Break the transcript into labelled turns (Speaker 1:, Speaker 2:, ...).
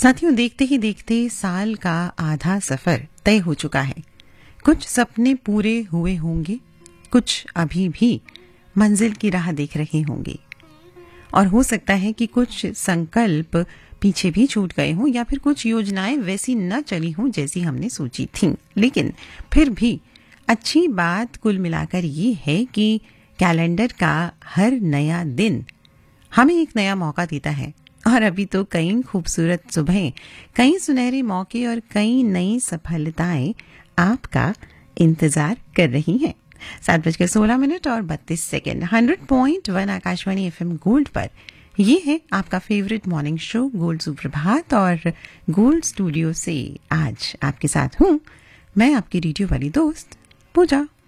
Speaker 1: साथियों, देखते ही देखते साल का आधा सफर तय हो चुका है। कुछ सपने पूरे हुए होंगे, कुछ अभी भी मंजिल की राह देख रहे होंगे, और हो सकता है कि कुछ संकल्प पीछे भी छूट गए हों या फिर कुछ योजनाएं वैसी न चली हों जैसी हमने सोची थीं। लेकिन फिर भी अच्छी बात कुल मिलाकर ये है कि कैलेंडर का हर नया दिन हमें एक नया मौका देता है। और अभी तो कई खूबसूरत सुबह, कई सुनहरे मौके और कई नई सफलताएं आपका इंतजार कर रही हैं। 7:16 और 32 सेकेंड 100.1 आकाशवाणी FM गोल्ड पर ये है आपका फेवरेट मॉर्निंग शो गोल्ड सुप्रभात। और गोल्ड स्टूडियो से आज आपके साथ हूं मैं, आपकी रेडियो वाली दोस्त पूजा।